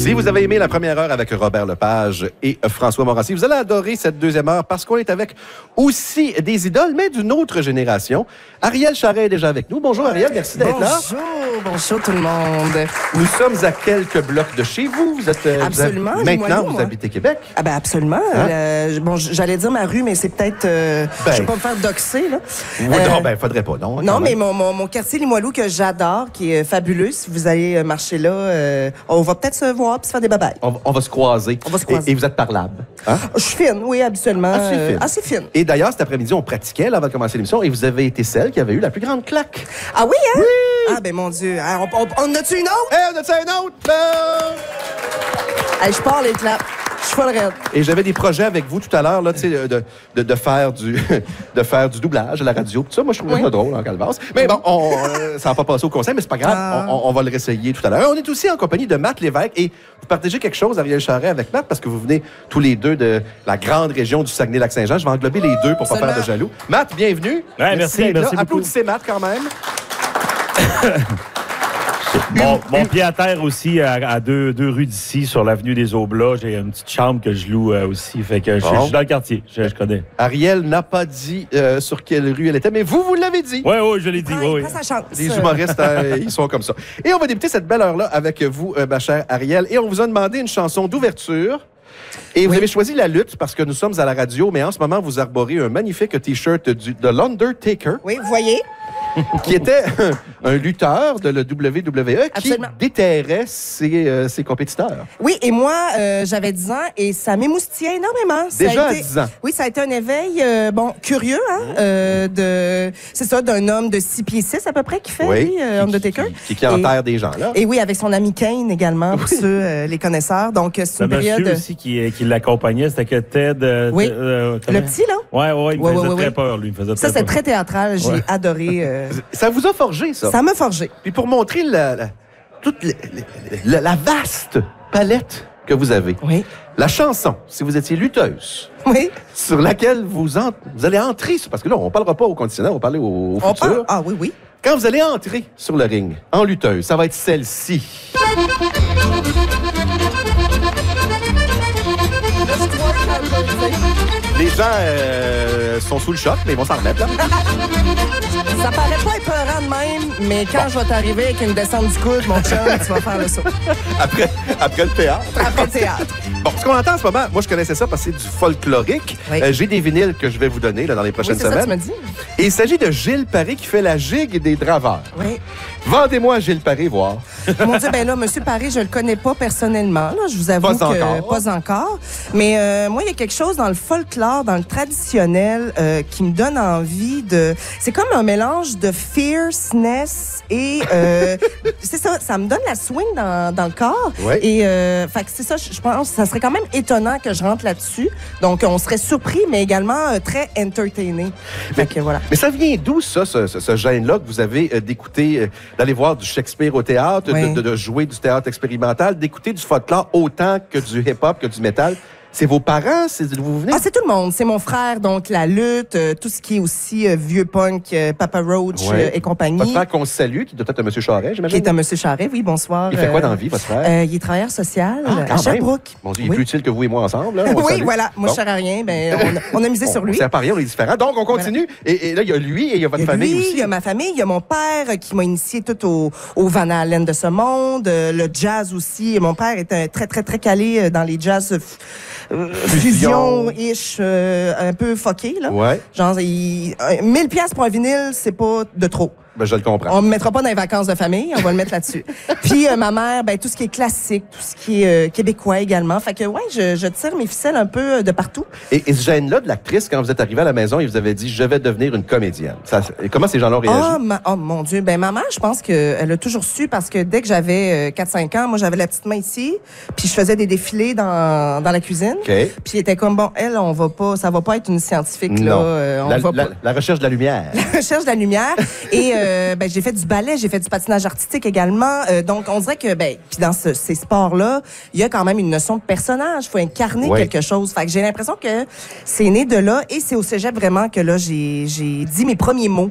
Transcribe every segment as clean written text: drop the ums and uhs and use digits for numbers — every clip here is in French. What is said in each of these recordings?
Si vous avez aimé la première heure avec Robert Lepage et François Morancy, vous allez adorer cette deuxième heure parce qu'on est avec aussi des idoles, mais d'une autre génération. Ariel Charret est déjà avec nous. Bonjour Ariel, merci d'être là. Bonjour tout le monde. Nous sommes à quelques blocs de chez vous. Vous êtes absolument. Maintenant, vous habitez Québec. Ah ben absolument. Hein? Bon, j'allais dire ma rue, mais c'est peut-être... je vais pas me faire doxer, là. Oui, non, faudrait pas, non. Non, mais mon quartier Limoilou que j'adore, qui est fabuleux, si vous allez marcher là, on va peut-être se voir puis se faire des babayes. On va se croiser. On va se croiser. Et vous êtes parlable. Hein? Je suis fine, oui, habituellement. Assez fine. fine. Et d'ailleurs, cet après-midi, on pratiquait là, avant de commencer l'émission et vous avez été celle qui avait eu la plus grande claque. Ah oui, hein? Oui! Ah ben mon Dieu. Alors, on a-tu une autre? On a-tu une autre? Je pars les claps. Je suis folle raide. Et j'avais des projets avec vous tout à l'heure, là, tu sais, de faire du doublage à la radio. Tout ça, moi, je trouvais ça drôle en calvasse. Mais bon, ça va pas passer au conseil, mais c'est pas grave. On va le réessayer tout à l'heure. On est aussi en compagnie de Matt Lévesque. Et vous partagez quelque chose, Ariel Charret, avec Matt, parce que vous venez tous les deux de la grande région du Saguenay-Lac-Saint-Jean. Je vais englober les deux pour pas faire de jaloux. Matt, bienvenue. Ouais, merci beaucoup. Applaudissez Matt quand même. Mon pied à terre aussi, à deux rues d'ici, sur l'avenue des Aublats. J'ai une petite chambre que je loue aussi. Fait que je suis dans le quartier. Je connais. Ariel n'a pas dit sur quelle rue elle était, mais vous l'avez dit. Oui, je l'ai dit. Oui. Sa chance. Les humoristes, ils sont comme ça. Et on va débuter cette belle heure-là avec vous, ma chère Ariel. Et on vous a demandé une chanson d'ouverture. Et vous avez choisi la lutte parce que nous sommes à la radio, mais en ce moment, vous arborez un magnifique T-shirt de l'Undertaker. Oui, vous voyez. Qui était un lutteur de la WWE qui déterrait ses compétiteurs. Oui, et moi, j'avais 10 ans et ça m'émoustillait énormément. Déjà à 10 ans? Oui, ça a été un éveil, curieux, hein, c'est ça, d'un homme de 6 pieds 6 à peu près qui fait, Undertaker. Qui enterre des gens, là. Et oui, avec son ami Kane également, pour ceux, les connaisseurs. Donc, c'est une période... monsieur aussi qui l'accompagnait, c'était que Ted... oui, le petit, là? Oui, il me faisait très peur, lui. Ça, c'est très théâtral. J'ai adoré... Ça vous a forgé, ça? Ça m'a forgé. Puis pour montrer toute la vaste palette que vous avez. Oui. La chanson, si vous étiez lutteuse, oui, sur laquelle vous allez entrer, parce que là, on ne parlera pas au conditionnel, on va parler au futur. Ah oui. Quand vous allez entrer sur le ring, en lutteuse, ça va être celle-ci. Les gens sont sous le choc, mais ils vont s'en remettre, là. Ça paraît pas épeurant de même, mais quand je vais t'arriver avec une descente du coude, mon chum, tu vas faire le saut. Après le théâtre. Après le théâtre. Bon, ce qu'on entend en ce moment, moi, je connaissais ça parce que c'est du folklorique. Oui. J'ai des vinyles que je vais vous donner là, dans les prochaines semaines. Ça, tu me dis. Et il s'agit de Gilles Paré qui fait la gigue des draveurs. Oui. Vendez-moi Gilles Paré, voir. Mon Dieu, ben là, M. Paré, je le connais pas personnellement. Là, je vous avoue pas encore. Mais moi, il y a quelque chose dans le folklore, dans le traditionnel, qui me donne envie de... C'est comme un mélange de fierceness et... c'est ça me donne la swing dans le corps. Oui. Et fait que c'est ça, je pense que ça serait quand même étonnant que je rentre là-dessus. Donc, on serait surpris, mais également très entertainé. Fait que voilà. Mais ça vient d'où, ça, ce gène-là que vous avez d'écouter, d'aller voir du Shakespeare au théâtre, de jouer du théâtre expérimental, d'écouter du folklore autant que du hip-hop, que du métal? C'est vos parents? C'est d'où vous venez? Ah, c'est tout le monde. C'est mon frère, donc la lutte, tout ce qui est aussi vieux punk, Papa Roach et compagnie. Votre frère qu'on salue, qui doit être un M. Charret, j'imagine? Qui est un M. Charret, oui, bonsoir. Il fait quoi dans la vie, votre frère? Il est travailleur social à Sherbrooke. Bon, il est plus utile que vous et moi ensemble. Là, oui, voilà. Moi, je ne sers à rien. Ben, on a misé sur lui. C'est à Paris, on est différents. Donc, on continue. Voilà. Et là, il y a lui et il y a votre famille aussi. Il y a ma famille, il y a mon père qui m'a initié tout au Van Halen de ce monde, le jazz aussi. Mon père était très, très, très calé dans les jazz fusion-ish, un peu fucké, là. Ouais. Genre, 1000$ pour un vinyle, c'est pas de trop. Ben, je le comprends. On ne me mettra pas dans les vacances de famille, on va le mettre là-dessus. Puis ma mère, ben tout ce qui est classique, tout ce qui est québécois également. Fait que ouais, je tire mes ficelles un peu de partout. Et ce gène-là de l'actrice, quand vous êtes arrivée à la maison et vous avez dit « Je vais devenir une comédienne », comment ces gens-là ont réagi? Oh mon Dieu, ben ma mère, je pense qu'elle a toujours su parce que dès que j'avais 4-5 ans, moi j'avais la petite main ici, puis je faisais des défilés dans la cuisine. Okay. Puis elle était comme bon, elle, on va pas, ça va pas être une scientifique non. là. La recherche de la lumière. La recherche de la lumière. Et j'ai fait du ballet, j'ai fait du patinage artistique également. Donc, on dirait que, puis dans ces sports-là, il y a quand même une notion de personnage. Il faut incarner quelque chose. Fait que j'ai l'impression que c'est né de là et c'est au cégep vraiment que là, j'ai dit mes premiers mots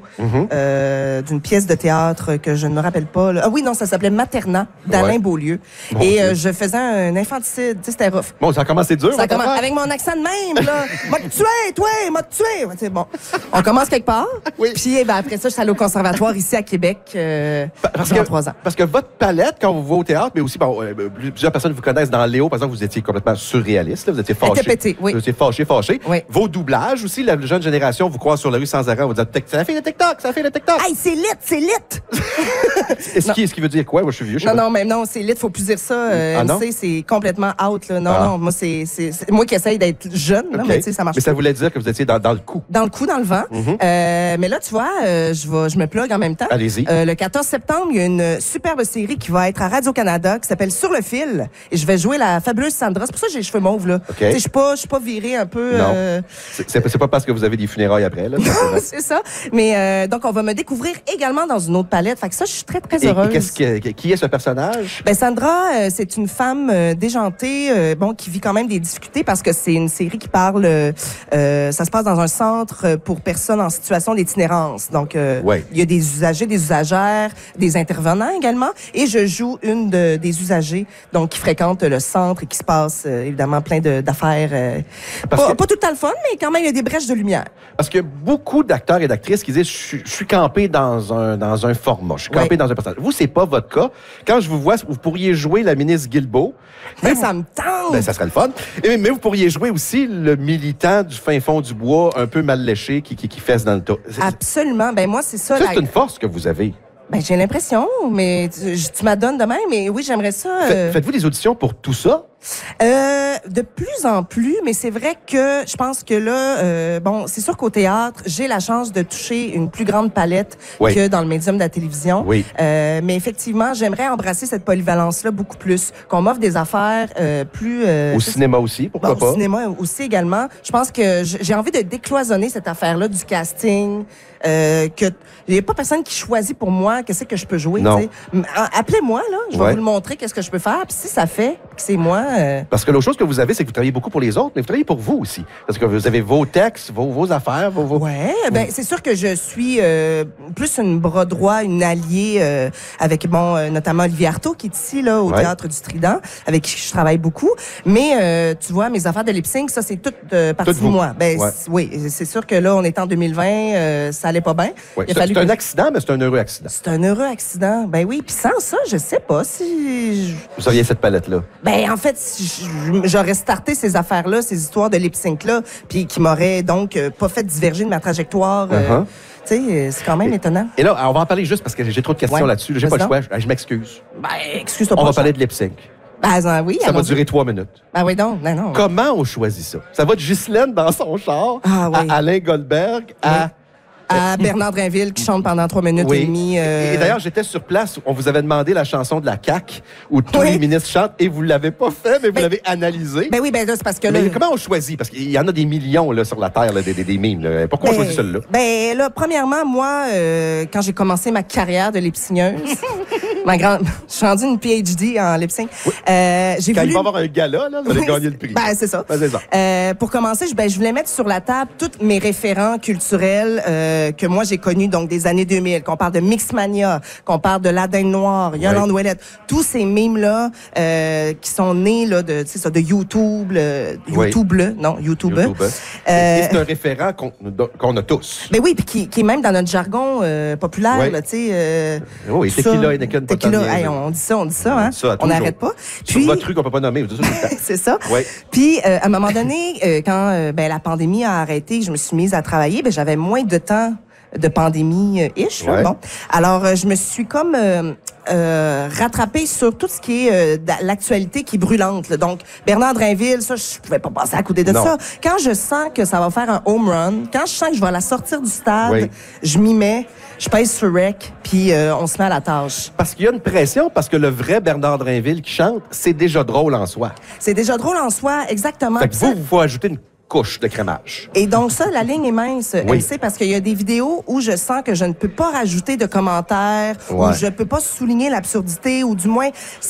d'une pièce de théâtre que je ne me rappelle pas. Là. Ah oui, non, ça s'appelait Maternat d'Alain Beaulieu. Je faisais un infanticide. Tu sais, c'était rough. Bon, ça a commencé dur. Ça commence avec mon accent de même, là. M'a tué, toi, m'a tué. C'est bon. On commence quelque part. Puis après ça, je suis allée au conservatoire ici à Québec pendant 3 ans. Parce que votre palette, quand vous voyez au théâtre, mais aussi, plusieurs personnes vous connaissent dans Léo, par exemple, vous étiez complètement surréaliste. Là, vous étiez fâché. Pété, oui. Vous étiez fâché. Oui. Vos doublages aussi, la jeune génération vous croise sur la rue sans arrêt. Vous dites, c'est la fille de TikTok, c'est la fille de TikTok. Hey, c'est lit. Est-ce qu'il veut dire quoi? Moi, je suis vieux. Non, c'est lit. Faut plus dire ça. MC, c'est complètement out. Là. Non, moi, c'est moi qui essaye d'être jeune, là, mais tu sais, ça marche. Mais ça voulait dire que vous étiez dans le coup. Dans le coup, dans le vent. Mais là, tu vois, je me plug en même temps. Allez-y. Le 14 septembre, il y a une superbe série qui va être à Radio-Canada qui s'appelle Sur le fil. Et je vais jouer la fabuleuse Sandra. C'est pour ça que j'ai les cheveux mauves, là. Okay. Je suis pas virée un peu. Non. C'est pas parce que vous avez des funérailles après, là. C'est ça. Mais donc, on va me découvrir également dans une autre palette. Fait que ça, je suis très, très heureuse. Et qui est ce personnage? Sandra, c'est une femme déjantée, qui vit quand même des difficultés parce que c'est une série qui parle. Ça se passe dans un centre pour personnes en situation d'itinérance. Donc, il y a des usagers, des usagères, des intervenants également. Et je joue une des usagers, donc qui fréquente le centre et qui se passe évidemment plein d'affaires. Pas tout le temps le fun, mais quand même il y a des brèches de lumière. Parce que beaucoup d'acteurs et d'actrices qui disent je suis campé dans un format, je suis campé dans un personnage. Vous, c'est pas votre cas. Quand je vous vois, vous pourriez jouer la ministre Guilbeault. Mais ça me tente! Ça serait le fun. Mais vous pourriez jouer aussi le militant du fin fond du bois, un peu mal léché, qui fesse dans le tas. Absolument. Moi, c'est ça. C'est une force que vous avez. J'ai l'impression, mais tu m'adonnes de même, mais oui, j'aimerais ça. Faites-vous des auditions pour tout ça? De plus en plus, mais c'est vrai que je pense que là, c'est sûr qu'au théâtre, j'ai la chance de toucher une plus grande palette que dans le médium de la télévision. Oui. Mais effectivement, j'aimerais embrasser cette polyvalence-là beaucoup plus, qu'on m'offre des affaires plus... au cinéma aussi, pourquoi pas? Au cinéma aussi également. Je pense que j'ai envie de décloisonner cette affaire-là du casting, que il n'y a pas personne qui choisit pour moi qu'est-ce que je peux jouer. Non. Appelez-moi, là, je vais vous le montrer, qu'est-ce que je peux faire. Puis si ça fait que c'est moi... Parce que l'autre chose que vous avez, c'est que vous travaillez beaucoup pour les autres, mais vous travaillez pour vous aussi. Parce que vous avez vos textes, vos affaires, vos... Ouais, c'est sûr que je suis plus une bras droit, une alliée avec notamment Olivier Artaud qui est ici là au Théâtre du Trident, avec qui je travaille beaucoup. Mais tu vois, mes affaires de lip-sync, ça c'est toute partie de moi. Oui, c'est sûr que là on est en 2020, ça allait pas bien. Ouais. C'est un accident, mais c'est un heureux accident. C'est un heureux accident. Oui, puis sans ça, je sais pas si vous auriez cette palette là. En fait, j'aurais starté ces affaires-là, ces histoires de lip-sync-là, puis qui m'auraient donc pas fait diverger de ma trajectoire. Tu sais, c'est quand même étonnant. Et là, on va en parler juste parce que j'ai trop de questions là-dessus. J'ai pas le choix. Je m'excuse. Excuse-toi. On va parler de lip-sync. Oui. Ça va durer 3 minutes. Oui, donc. Non. Comment on choisit ça? Ça va de Ghislaine dans son char à Alain Goldberg à Bernard Drinville qui chante pendant 3 minutes et demie. Et d'ailleurs, j'étais sur place. On vous avait demandé la chanson de la CAQ où tous les ministres chantent et vous ne l'avez pas fait, mais vous l'avez analysé. Oui, là, c'est parce que là... Mais comment on choisit? Parce qu'il y en a des millions là, sur la Terre, là, des mimes. Là. Pourquoi on choisit celle-là? Là, premièrement, moi, quand j'ai commencé ma carrière de lip-synceuse, je suis rendue une PhD en lip-sync. Quand il va y avoir un gala, là, vous allez gagner le prix. C'est ça. Pour commencer, je voulais mettre sur la table tous mes référents culturels que moi j'ai connus, donc des années 2000, qu'on parle de Mixmania, qu'on parle de La Dinde Noire, Yolande Ouellette, tous ces mimes-là qui sont nés là, de YouTube, YouTube. Et c'est un référent qu'on a tous. Oui, puis qui est même dans notre jargon populaire, là, tu sais. Oui, Tequila, Heineken, on dit ça, hein? On n'arrête pas. Sur votre truc, on peut pas nommer. C'est ça. Puis, à un moment donné, quand la pandémie a arrêté, je me suis mise à travailler, j'avais moins de temps de pandémie-ish. Alors, je me suis comme rattrapée sur tout ce qui est l'actualité qui est brûlante. Là. Donc, Bernard Drinville, ça, je pouvais pas passer à côté de ça. Quand je sens que ça va faire un home run, quand je sens que je vais la sortir du stade, je m'y mets, je pèse sur rec, puis on se met à la tâche. Parce qu'il y a une pression, parce que le vrai Bernard Drinville qui chante, c'est déjà drôle en soi. C'est déjà drôle en soi, exactement. Fait que vous faut ajouter une couche de crémage. Et donc ça, la ligne est mince, Oui. elle sait, parce qu'il y a des vidéos où je sens que je ne peux pas rajouter de commentaires, Ouais. où je peux pas souligner l'absurdité, ou du moins,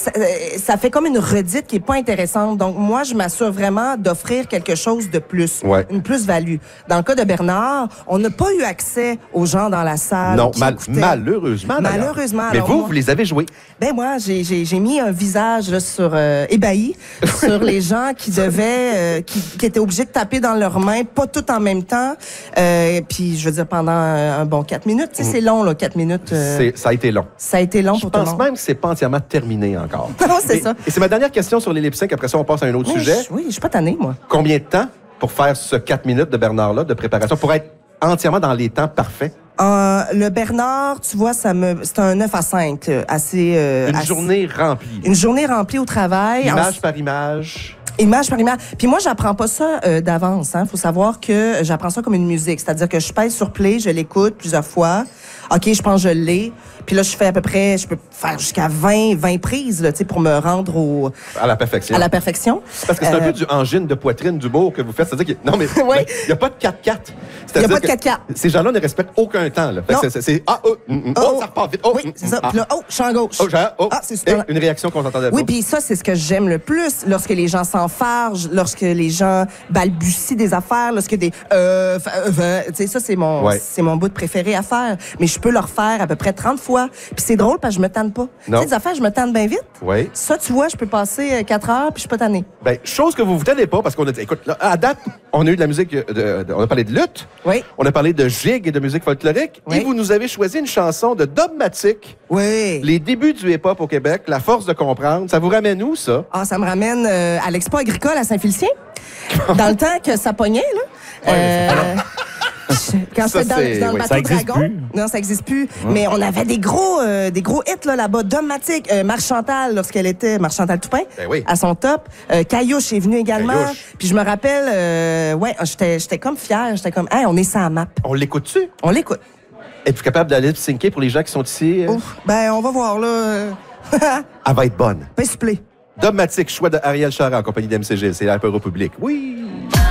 ça fait comme une redite qui est pas intéressante. Donc moi, je m'assure vraiment d'offrir quelque chose de plus, Ouais. une plus-value. Dans le cas de Bernard, on n'a pas eu accès aux gens dans la salle. Non, qui écoutaient. malheureusement. d'ailleurs. Malheureusement. Mais Alors, vous, moi- vous les avez joués. Ben moi, j'ai mis un visage là, sur ébahi sur les gens qui devaient, qui étaient obligés de taper dans leurs mains, pas tout en même temps. Puis je veux dire pendant un bon 4 minutes. Tu sais, c'est long là, 4 minutes. Ça a été long. Ça a été long Je pour tout le pense monde. même que c'est pas entièrement terminé encore. Non, c'est Et- ça. Et c'est ma dernière question sur les lip sync. Après ça, on passe à un autre Oui, sujet. je suis pas tannée, moi. Combien de temps pour faire ce 4 minutes de Bernard-là de préparation pour être entièrement dans les temps parfaits? Le Bernard, tu vois, c'est un 9 à 5, assez... Une assez- journée remplie. Une journée remplie au travail. Image par image. Image par image. Puis moi, j'apprends pas ça d'avance. Faut savoir que j'apprends ça comme une musique. C'est-à-dire que je pèse sur play, je l'écoute plusieurs fois. OK, je pense que je l'ai. Puis là, je fais à peu près, je peux faire jusqu'à 20 prises là, pour me rendre À la perfection. à la perfection. Parce que c'est un peu du angine de poitrine d'humour que vous faites. C'est-à-dire que, non, mais Oui. il n'y a pas de 4-4. Il y a pas de que 4-4. Ces gens-là ne respectent aucun temps. Là. Fait que Non. ça repart vite. Oui, c'est ça. Puis là, je suis en gauche. C'est super. Une réaction qu'on s'entendait pas. Oui, puis ça, c'est ce que j'aime le plus. Lorsque les gens s'enfargent, lorsque les gens balbutient des affaires, lorsque des... tu sais, ça, c'est mon bout de préféré à faire. Mais je peux le refaire à peu près 30 fois. Puis c'est drôle parce que je me tanne pas. Tu sais, des affaires, je me tanne bien vite. Oui. Ça, tu vois, je peux passer 4 heures puis je suis pas tannée. Ben, chose que vous vous tannez pas, parce qu'on a dit, écoute, là, à date, on a eu de la musique, on a parlé de lutte, Oui. on a parlé de gigue et de musique folklorique, Oui. et vous nous avez choisi une chanson de Dogmatic, Oui. les débuts du hip-hop au Québec, la force de comprendre. Ça vous ramène où, ça? Ah, ça me ramène à l'Expo agricole à Saint-Félicien. Dans le temps que ça pognait, là. Quand Ça, c'était dans le oui, bateau ça existe Dragon. plus. Non, ça existe plus. Mais on avait des gros hits là-bas. Dogmatic, Marc Chantal, lorsqu'elle était, Marc Chantal Toupin, Ben oui. à son top. Caillouche est venu également. Caillouche. Puis je me rappelle, j'étais comme fière. J'étais comme, hey, on est sans map. On l'écoute-tu? On l'écoute. Es-tu capable d'aller lip-syncer pour les gens qui sont ici? Ouf. Ben, on va voir, là. Elle va être bonne. Pas supplé. Dogmatic, choix de Ariel Charret en compagnie d'MCG. C'est l'Apéro Public. Oui!